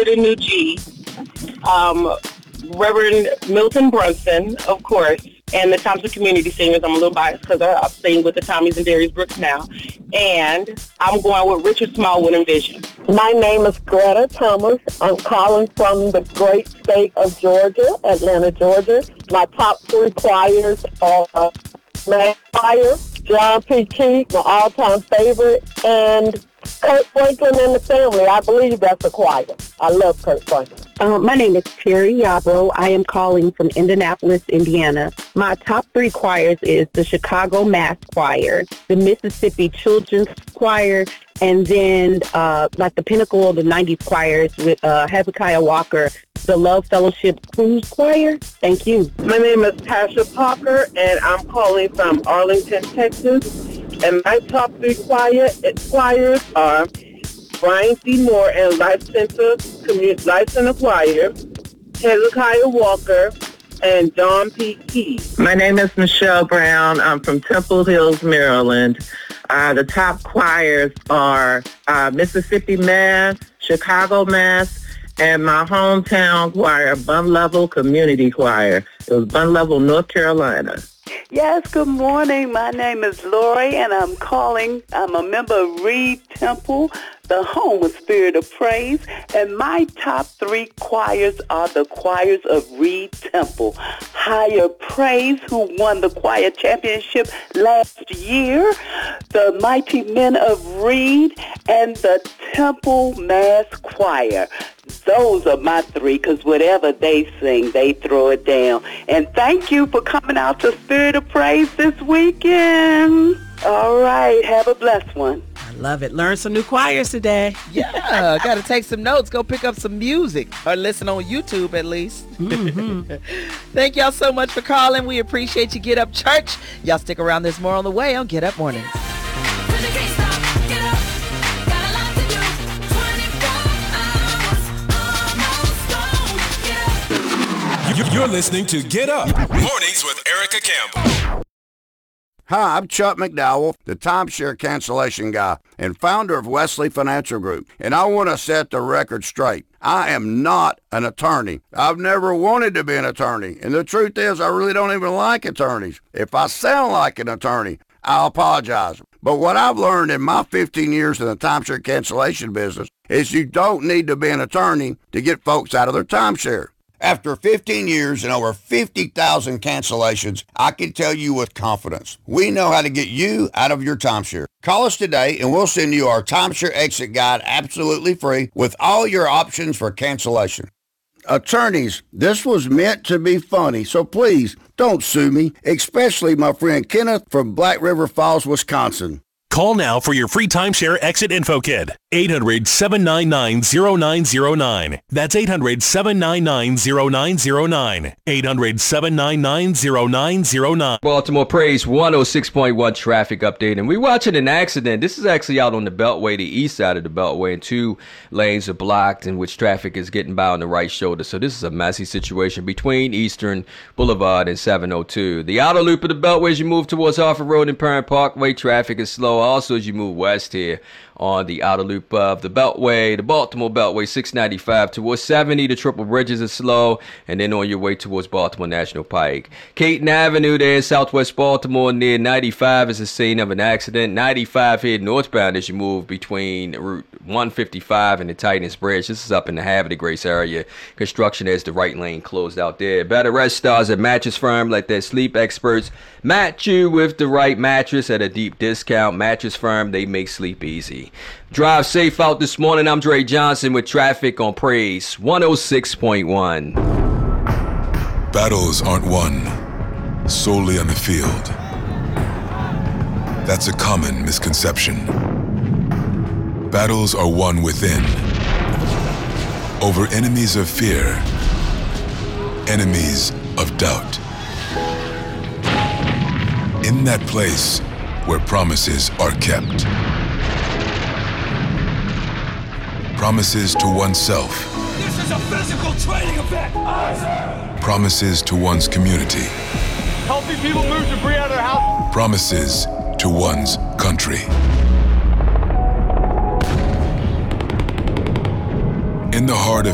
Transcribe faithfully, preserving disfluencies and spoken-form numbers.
with a new G. Um, Reverend Milton Brunson, of course, and the Thompson Community Singers. I'm a little biased because I sing with the Tommies and Derrys Brooks now. And I'm going with Richard Smallwood and Vision. My name is Greta Thomas. I'm calling from the great state of Georgia, Atlanta, Georgia. My top three choirs are Mass Choir, John P. Key, my all-time favorite, and Kurt Franklin and the Family. I believe that's a choir. I love Kurt Franklin. Uh, my name is Terry Yabro. I am calling from Indianapolis, Indiana. My top three choirs is the Chicago Mass Choir, the Mississippi Children's Choir, and then uh, like the pinnacle of the nineties choirs with uh, Hezekiah Walker, the Love Fellowship Cruise Choir. Thank you. My name is Tasha Parker, and I'm calling from Arlington, Texas. And my top three choir, choirs are Brian C. Moore and Life Center, Community Life Center Choir, Hezekiah Walker, and John P. Key. My name is Michelle Brown. I'm from Temple Hills, Maryland. Uh, the top choirs are uh, Mississippi Mass, Chicago Mass, and my hometown choir, Bun Level Community Choir. It was Bun Level, North Carolina. Yes, good morning. My name is Lori, and I'm calling. I'm a member of Reed Temple, the home of Spirit of Praise, and my top three choirs are the choirs of Reed Temple. Higher Praise, who won the choir championship last year, the Mighty Men of Reed, and the Temple Mass Choir. Those are my three, because whatever they sing, they throw it down. And thank you for coming out to Spirit of Praise this weekend. All right, have a blessed one. I love it. Learn some new choirs today. Yeah, got to take some notes. Go pick up some music or listen on YouTube at least. Mm-hmm. Thank y'all so much for calling. We appreciate you. Get Up Church. Y'all stick around. There's more on the way on Get Up Mornings. You're listening to Get Up Mornings with Erica Campbell. Hi, I'm Chuck McDowell, the timeshare cancellation guy and founder of Wesley Financial Group, and I want to set the record straight. I am not an attorney. I've never wanted to be an attorney, and the truth is I really don't even like attorneys. If I sound like an attorney, I'll apologize. But what I've learned in my fifteen years in the timeshare cancellation business is you don't need to be an attorney to get folks out of their timeshare. After fifteen years and over fifty thousand cancellations, I can tell you with confidence, we know how to get you out of your timeshare. Call us today and we'll send you our timeshare exit guide absolutely free with all your options for cancellation. Attorneys, this was meant to be funny, so please don't sue me, especially my friend Kenneth from Black River Falls, Wisconsin. Call now for your free timeshare exit info kit. eight hundred, seven nine nine, zero nine zero nine. That's eight hundred, seven nine nine, zero nine zero nine. eight hundred, seven nine nine, zero nine zero nine. Baltimore Praise one oh six point one traffic update. And we're watching an accident. This is actually out on the Beltway, the east side of the Beltway, and two lanes are blocked in which traffic is getting by on the right shoulder. So this is a messy situation between Eastern Boulevard and seven oh two. The outer loop of the Beltway as you move towards Harford Road and Perrin Parkway, traffic is slow. Also, as you move west here on the outer loop of the Beltway, the Baltimore Beltway, six ninety-five towards seventy, the Triple Bridges is slow, and then on your way towards Baltimore National Pike. Caton Avenue there in southwest Baltimore near ninety-five is the scene of an accident. ninety-five here northbound as you move between Route one fifty-five and the Titans Bridge. This is up in the Havre de Grace area. Construction has the right lane closed out there. Better rest stars at Mattress Firm. Let their sleep experts match you with the right mattress at a deep discount. Mattress Firm, they make sleep easy. Drive safe out this morning. I'm Dre Johnson with traffic on Praise one oh six point one. Battles aren't won solely on the field. That's a common misconception. Battles are won within, over enemies of fear, enemies of doubt. In that place where promises are kept. Promises to oneself. This is a physical training event. Awesome. Promises to one's community. Helping people move debris out of their house. Promises to one's country. In the heart of